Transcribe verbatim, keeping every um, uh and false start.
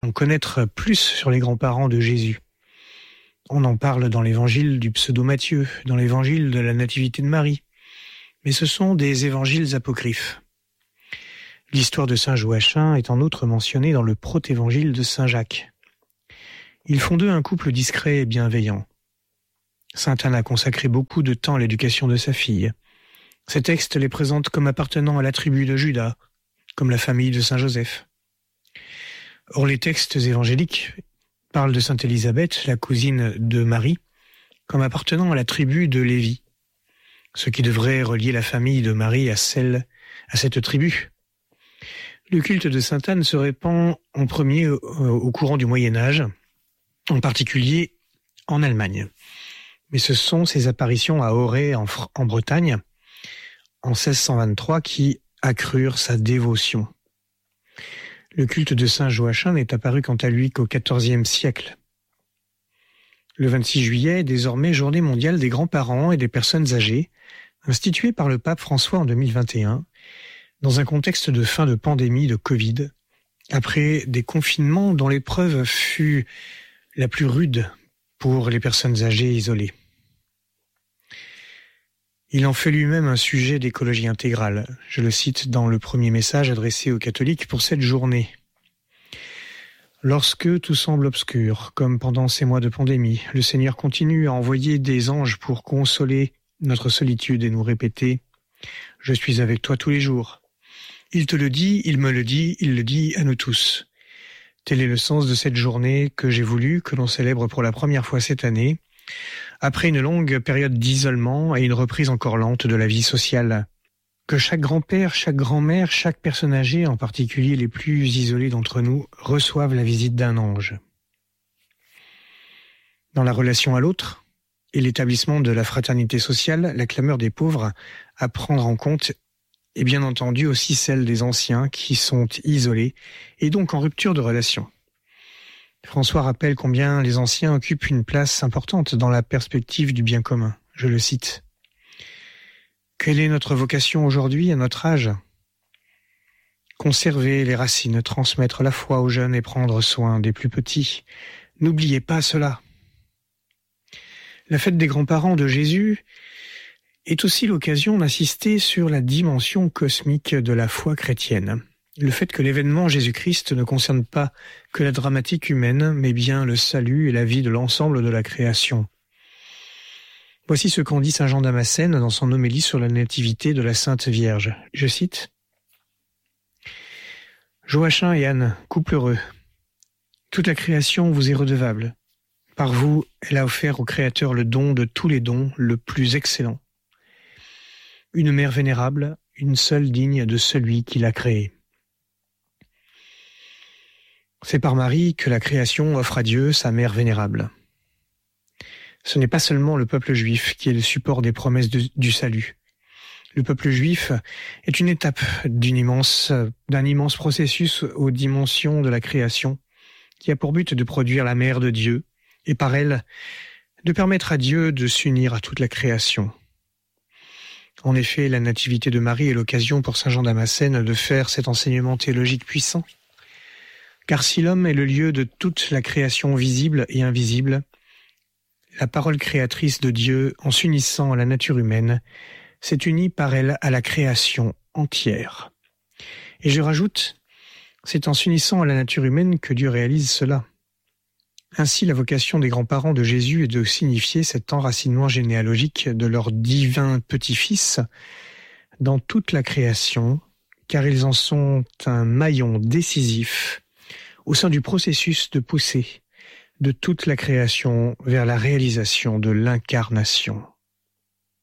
en connaître plus sur les grands-parents de Jésus. On en parle dans l'évangile du pseudo-Matthieu, dans l'évangile de la Nativité de Marie. Mais ce sont des évangiles apocryphes. L'histoire de saint Joachim est en outre mentionnée dans le protévangile de saint Jacques. Ils font d'eux un couple discret et bienveillant. Sainte Anne a consacré beaucoup de temps à l'éducation de sa fille. Ces textes les présentent comme appartenant à la tribu de Juda, comme la famille de saint Joseph. Or, les textes évangéliques parlent de sainte Élisabeth, la cousine de Marie, comme appartenant à la tribu de Lévi, ce qui devrait relier la famille de Marie à celle, à cette tribu. Le culte de sainte Anne se répand en premier au, au courant du Moyen-Âge, en particulier en Allemagne. Mais ce sont ses apparitions à Auray, en, en Bretagne, en seize cent vingt-trois, qui accrurent sa dévotion. Le culte de saint Joachim n'est apparu quant à lui qu'au quatorzième siècle. Le vingt-six juillet est désormais journée mondiale des grands-parents et des personnes âgées, instituée par le pape François en deux mille vingt et un, dans un contexte de fin de pandémie de Covid, après des confinements dont l'épreuve fut la plus rude pour les personnes âgées isolées. Il en fait lui-même un sujet d'écologie intégrale. Je le cite dans le premier message adressé aux catholiques pour cette journée. Lorsque tout semble obscur, comme pendant ces mois de pandémie, le Seigneur continue à envoyer des anges pour consoler notre solitude et nous répéter « Je suis avec toi tous les jours ». Il te le dit, il me le dit, il le dit à nous tous. Tel est le sens de cette journée que j'ai voulu que l'on célèbre pour la première fois cette année, après une longue période d'isolement et une reprise encore lente de la vie sociale. Que chaque grand-père, chaque grand-mère, chaque personne âgée, en particulier les plus isolés d'entre nous, reçoivent la visite d'un ange. Dans la relation à l'autre et l'établissement de la fraternité sociale, la clameur des pauvres à prendre en compte est bien entendu aussi celle des anciens qui sont isolés et donc en rupture de relation. François rappelle combien les anciens occupent une place importante dans la perspective du bien commun. Je le cite. « Quelle est notre vocation aujourd'hui à notre âge ? Conserver les racines, transmettre la foi aux jeunes et prendre soin des plus petits. N'oubliez pas cela. » La fête des grands-parents de Jésus est aussi l'occasion d'insister sur la dimension cosmique de la foi chrétienne. Le fait que l'événement Jésus-Christ ne concerne pas que la dramatique humaine, mais bien le salut et la vie de l'ensemble de la création. Voici ce qu'en dit saint Jean Damascène dans son homélie sur la nativité de la Sainte Vierge. Je cite. « Joachim et Anne, couple heureux, toute la création vous est redevable. Par vous, elle a offert au Créateur le don de tous les dons, le plus excellent. Une mère vénérable, une seule digne de celui qui l'a créée. C'est par Marie que la création offre à Dieu sa mère vénérable. Ce n'est pas seulement le peuple juif qui est le support des promesses de, du salut. Le peuple juif est une étape d'une immense, d'un immense processus aux dimensions de la création qui a pour but de produire la mère de Dieu et par elle de permettre à Dieu de s'unir à toute la création. En effet, la nativité de Marie est l'occasion pour saint Jean Damascène de faire cet enseignement théologique puissant. Car si l'homme est le lieu de toute la création visible et invisible, la parole créatrice de Dieu, en s'unissant à la nature humaine, s'est unie par elle à la création entière. Et je rajoute, c'est en s'unissant à la nature humaine que Dieu réalise cela. Ainsi, la vocation des grands-parents de Jésus est de signifier cet enracinement généalogique de leur divin petit-fils dans toute la création, car ils en sont un maillon décisif au sein du processus de poussée de toute la création vers la réalisation de l'incarnation.